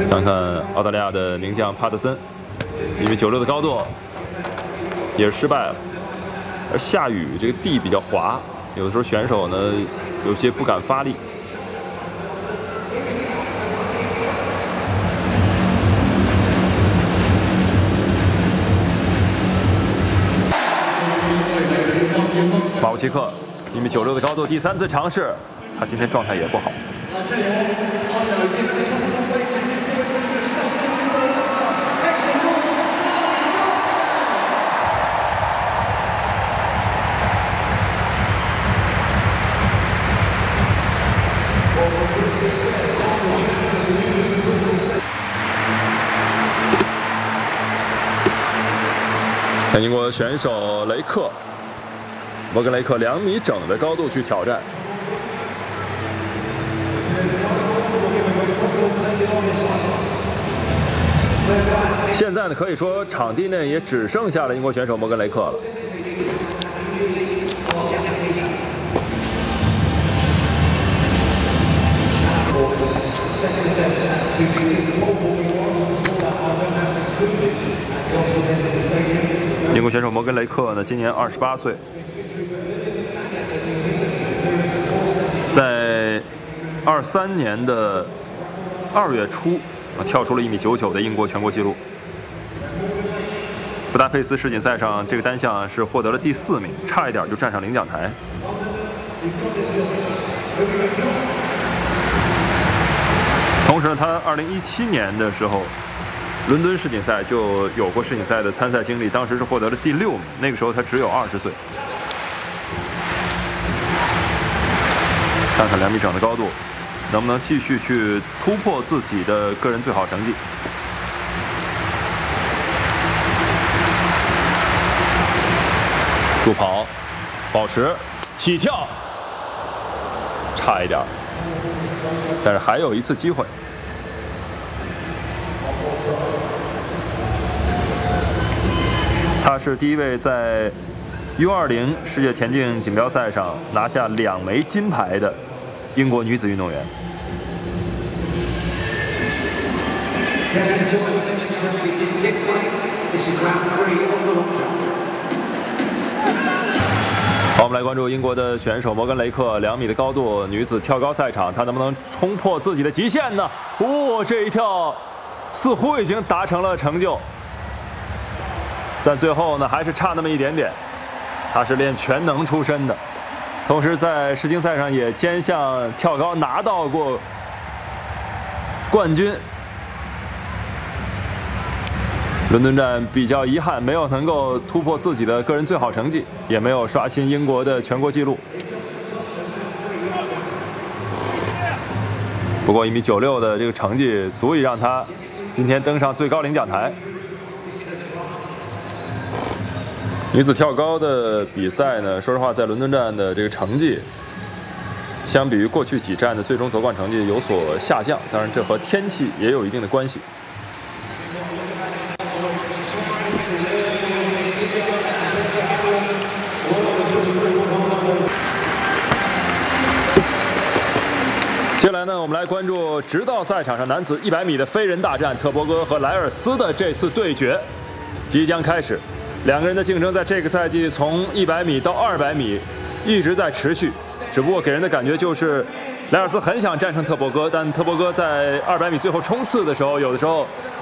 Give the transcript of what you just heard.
看看澳大利亚的名将帕特森，1.96米的高度也是失败了。而下雨，这个地比较滑，有的时候选手呢有些不敢发力。马乌奇克1.96米的高度，第3次尝试，他今天状态也不好。看英国选手雷克，摩根雷克2米整的高度去挑战。现在呢，可以说场地内也只剩下了英国选手摩根雷克了。英国选手摩根雷克呢，今年28岁，在23年的2月初跳出了1.99米的英国全国纪录。布达佩斯世锦赛上，这个单项是获得了第4名，差一点就站上领奖台。同时呢，他2017年的时候，伦敦世锦赛就有过世锦赛的参赛经历，当时是获得了第6名，那个时候他只有20岁。看看2米整的高度，能不能继续去突破自己的个人最好成绩？助跑，保持，起跳，差一点，但是还有一次机会。她是第一位在 U20 世界田径锦标赛上拿下2枚金牌的英国女子运动员。好，我们来关注英国的选手摩根雷克2米的高度女子跳高赛场，她能不能冲破自己的极限呢？这一跳似乎已经达成了成就，但最后呢还是差那么一点点。她是练全能出身的，同时在世青赛上也兼项跳高拿到过冠军。伦敦站比较遗憾，没有能够突破自己的个人最好成绩，也没有刷新英国的全国纪录。不过1.96米的这个成绩足以让他今天登上最高领奖台。女子跳高的比赛呢，说实话，在伦敦站的这个成绩，相比于过去几站的最终夺冠成绩有所下降。当然，这和天气也有一定的关系。接下来呢，我们来关注直道赛场上男子100米的飞人大战，特博戈和莱尔斯的这次对决即将开始。2个人的竞争在这个赛季从100米到200米一直在持续，只不过给人的感觉就是莱尔斯很想战胜特博戈，但特博戈在200米最后冲刺的时候，有的时候